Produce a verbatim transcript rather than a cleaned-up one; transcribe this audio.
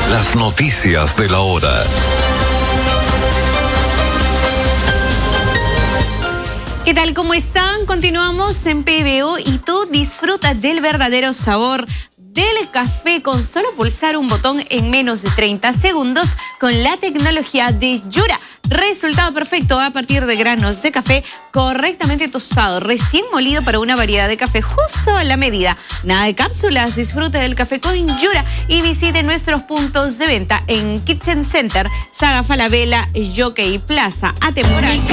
Las noticias de la hora. ¿Qué tal? ¿Cómo están? Continuamos en P B O y tú disfrutas del verdadero sabor del café con solo pulsar un botón en menos de treinta segundos con la tecnología de Yura. Resultado perfecto a partir de granos de café correctamente tostado, recién molido para una variedad de café justo a la medida. Nada de cápsulas, disfrute del café con Yura y visite nuestros puntos de venta en Kitchen Center, Saga Falabella, Jockey Plaza, Atemora.